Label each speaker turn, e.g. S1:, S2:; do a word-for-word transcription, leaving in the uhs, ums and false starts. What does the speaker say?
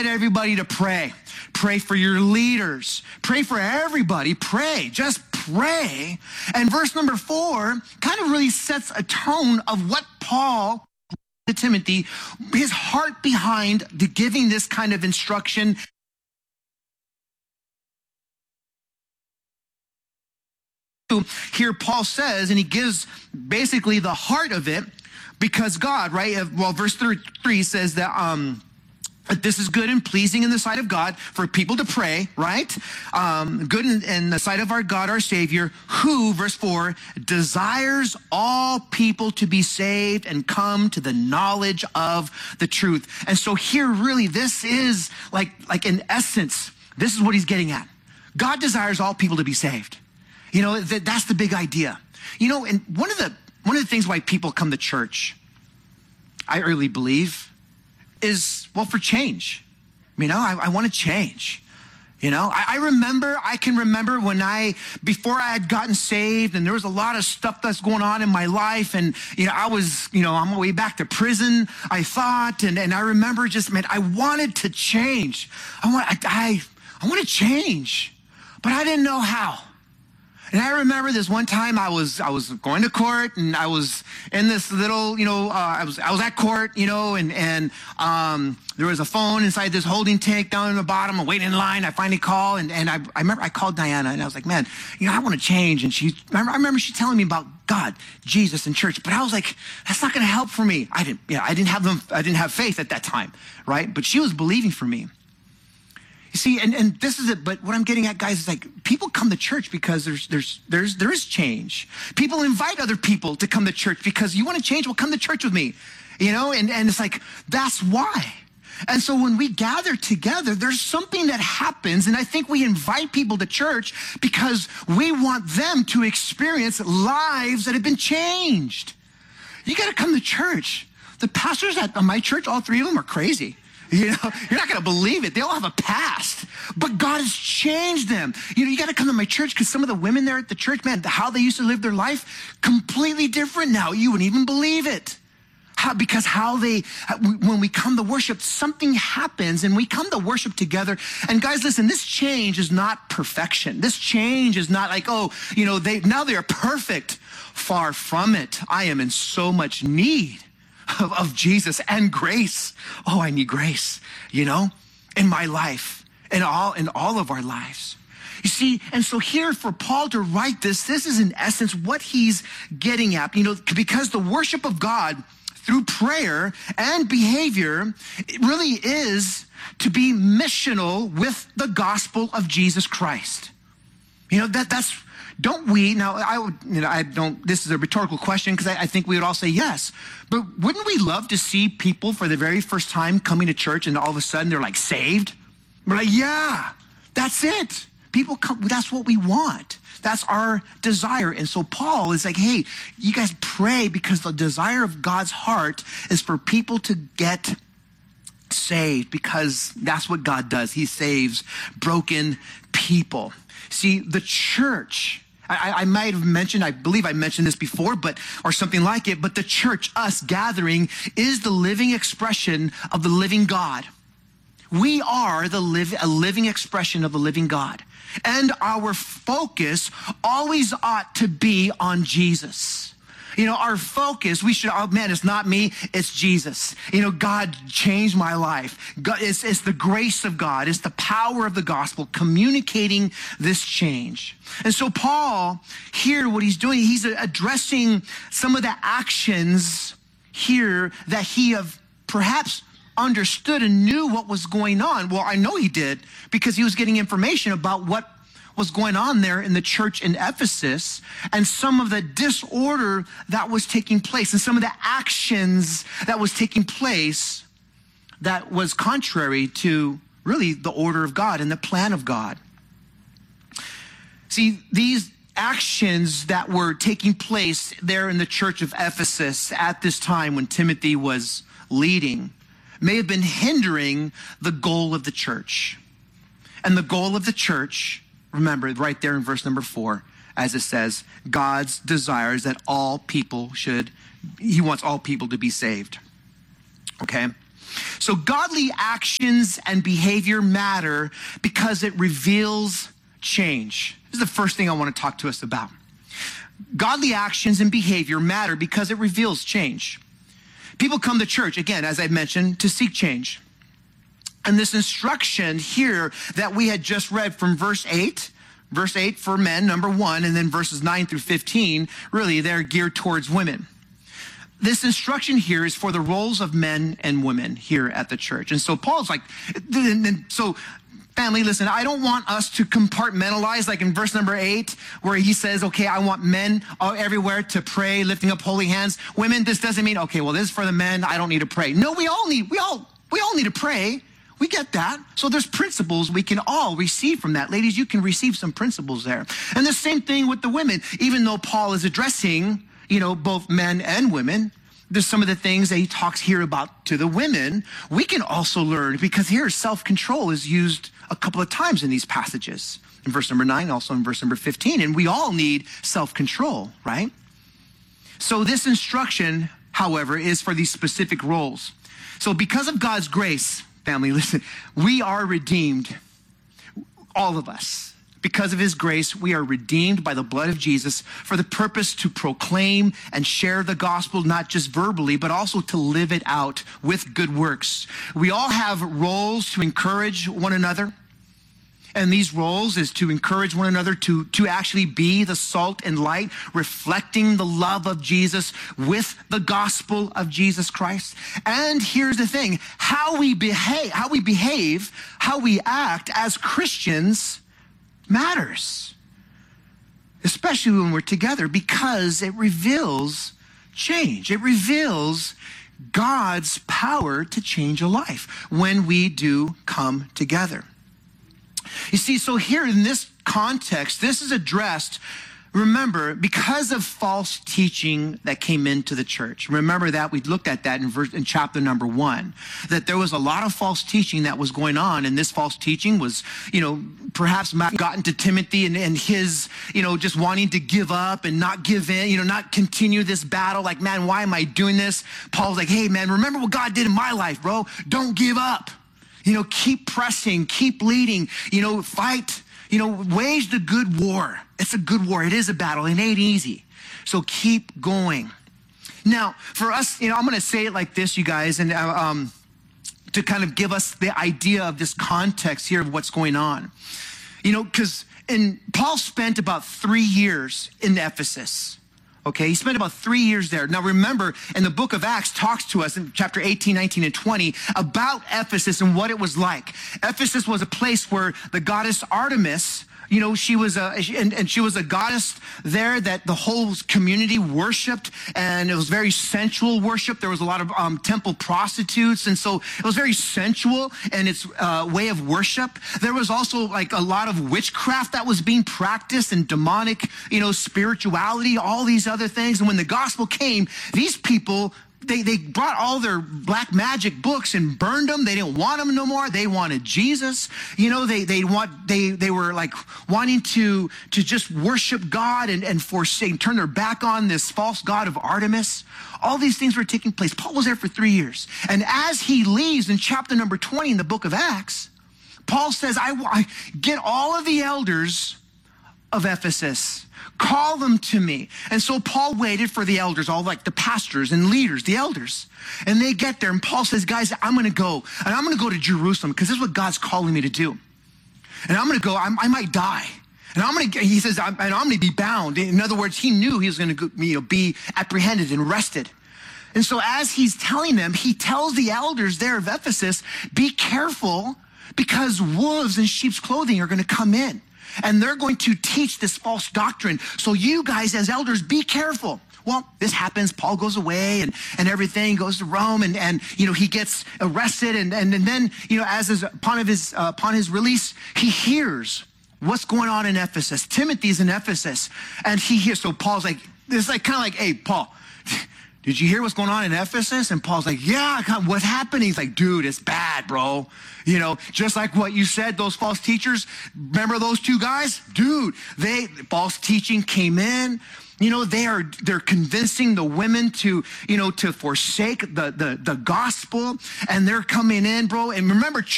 S1: get everybody to pray. Pray for your leaders. Pray for everybody. Pray. Just pray. And verse number four kind of really sets a tone of what Paul to Timothy, his heart behind the giving this kind of instruction. Here Paul says, and he gives basically the heart of it, because God, right? Well, verse three says that um, this is good and pleasing in the sight of God for people to pray, right? Um, good in, in the sight of our God, our Savior, who, verse four, desires all people to be saved and come to the knowledge of the truth. And so here, really, this is like, like in essence, this is what he's getting at. God desires all people to be saved. You know, that, that's the big idea. You know, and one of the one of the things why people come to church, I really believe, is, well, for change. You know, I, I want to change. You know, I, I remember, I can remember when I, before I had gotten saved, and there was a lot of stuff that's going on in my life, and, you know, I was, you know, on my way back to prison, I thought, and, and I remember just, man, I wanted to change. I want, I, I, I want to change, but I didn't know how. And I remember this one time I was I was going to court, and I was in this little, you know, uh, I was I was at court, you know, and and um, there was a phone inside this holding tank down in the bottom. I'm waiting in line. I finally call, and and I, I remember I called Diana, and I was like, man, you know, I want to change. And she, I remember she telling me about God, Jesus, and church, but I was like, that's not going to help for me. I didn't, yeah, I didn't have them. I didn't have faith at that time, right? But she was believing for me. You see, and, and this is it, but what I'm getting at, guys, is like people come to church because there's there's there's there is change. People invite other people to come to church because you want to change, well, come to church with me. You know, and, and it's like, that's why. And so when we gather together, there's something that happens, and I think we invite people to church because we want them to experience lives that have been changed. You got to come to church. The pastors at my church, all three of them are crazy. You know, you're not going to believe it. They all have a past, but God has changed them. You know, you got to come to my church because some of the women there at the church, man, how they used to live their life, completely different now. You wouldn't even believe it. How, because how they, when we come to worship, something happens and we come to worship together. And guys, listen, this change is not perfection. This change is not like, oh, you know, they now they're perfect. Far from it. I am in so much need Of, of Jesus and grace. Oh, I need grace, you know, in my life, in all, in all of our lives. You see, and so here for Paul to write this, this is in essence what he's getting at, you know, because the worship of God through prayer and behavior, it really is to be missional with the gospel of Jesus Christ. You know, that that's, don't we, now I would, you know, I don't, this is a rhetorical question because I, I think we would all say yes, but wouldn't we love to see people for the very first time coming to church and all of a sudden they're like saved? We're like, yeah, that's it. People come, that's what we want. That's our desire. And so Paul is like, hey, you guys pray because the desire of God's heart is for people to get saved because that's what God does. He saves broken people. See, the church, I, I might have mentioned, I believe I mentioned this before, but or something like it, but the church, us gathering, is the living expression of the living God. We are the live, a living expression of the living God. And our focus always ought to be on Jesus. You know, our focus, we should, oh man, it's not me, it's Jesus. You know, God changed my life. God, it's, it's the grace of God. It's the power of the gospel communicating this change. And so Paul, here, what he's doing, he's addressing some of the actions here that he have perhaps understood and knew what was going on. Well, I know he did because he was getting information about what was going on there in the church in Ephesus and some of the disorder that was taking place and some of the actions that was taking place that was contrary to really the order of God and the plan of God. See, these actions that were taking place there in the church of Ephesus at this time when Timothy was leading may have been hindering the goal of the church. And the goal of the church, remember right there in verse number four, as it says, God's desires that all people should, he wants all people to be saved. Okay? So godly actions and behavior matter because it reveals change. This is the first thing I want to talk to us about. Godly actions and behavior matter because it reveals change. People come to church, again, as I mentioned, to seek change. And this instruction here that we had just read from verse eight, verse eight for men, number one, and then verses nine through fifteen, really they're geared towards women. This instruction here is for the roles of men and women here at the church. And so Paul's like, so family, listen, I don't want us to compartmentalize like in verse number eight, where he says, okay, I want men everywhere to pray, lifting up holy hands. Women, this doesn't mean, okay, well, this is for the men, I don't need to pray. No, we all need, we all, we all need to pray. We get that. So there's principles we can all receive from that. Ladies, you can receive some principles there. And the same thing with the women. Even though Paul is addressing, you know, both men and women, there's some of the things that he talks here about to the women, we can also learn, because here self-control is used a couple of times in these passages. In verse number nine, also in verse number fifteen. And we all need self-control, right? So this instruction, however, is for these specific roles. So because of God's grace, family, listen, we are redeemed, all of us. Because of his grace, we are redeemed by the blood of Jesus for the purpose to proclaim and share the gospel, not just verbally, but also to live it out with good works. We all have roles to encourage one another. And these roles is to encourage one another to, to actually be the salt and light, reflecting the love of Jesus with the gospel of Jesus Christ. And here's the thing, how we behave, how we behave, how we act as Christians matters, especially when we're together, because it reveals change. It reveals God's power to change a life when we do come together. You see, so here in this context, this is addressed, remember, because of false teaching that came into the church. Remember that we looked at that in verse, in chapter number one, that there was a lot of false teaching that was going on. And this false teaching was, you know, perhaps gotten to Timothy and, and his, you know, just wanting to give up and not give in, you know, not continue this battle. Like, man, why am I doing this? Paul's like, hey, man, remember what God did in my life, bro. Don't give up. You know, keep pressing, keep leading, you know, fight, you know, wage the good war. It's a good war. It is a battle. It ain't easy. So keep going. Now, for us, you know, I'm going to say it like this, you guys, and uh, um, to kind of give us the idea of this context here of what's going on. You know, because and Paul spent about three years in Ephesus. Okay, he spent about three years there. Now remember, in the book of Acts talks to us in chapter eighteen, nineteen, and twenty about Ephesus and what it was like. Ephesus was a place where the goddess Artemis, you know, she was a, and, and she was a goddess there that the whole community worshiped, and it was very sensual worship. There was a lot of um, temple prostitutes, and so it was very sensual in its uh, way of worship. There was also like a lot of witchcraft that was being practiced and demonic, you know, spirituality, all these other things. And when the gospel came, these people, They they brought all their black magic books and burned them. They didn't want them no more. They wanted Jesus. You know, they they want they they were like wanting to to just worship God and, and forsake, turn their back on this false god of Artemis. All these things were taking place. Paul was there for three years. And as he leaves in chapter number twenty in the book of Acts, Paul says, I, I get all of the elders of Ephesus, call them to me. And so Paul waited for the elders, all like the pastors and leaders, the elders. And they get there and Paul says, guys, I'm going to go and I'm going to go to Jerusalem because this is what God's calling me to do. And I'm going to go, I'm, I might die. And I'm going to, he says, I'm, and I'm going to be bound. In other words, he knew he was going to you know, be apprehended and arrested. And so as he's telling them, he tells the elders there of Ephesus, be careful because wolves in sheep's clothing are going to come in. And they're going to teach this false doctrine. So you guys as elders, be careful. Well, this happens. Paul goes away and, and everything, goes to Rome, and, and you know, he gets arrested. And, and, and then, you know, as his, upon, of his, uh, upon his release, he hears what's going on in Ephesus. Timothy's in Ephesus. And he hears, so Paul's like, this is like kind of like, hey, Paul, did you hear what's going on in Ephesus? And Paul's like, yeah, what's happening? He's like, dude, it's bad, bro. You know, just like what you said, those false teachers, remember those two guys? Dude, they, false teaching came in. You know, they are, they're convincing the women to, you know, to forsake the, the, the gospel, and they're coming in, bro. And remember,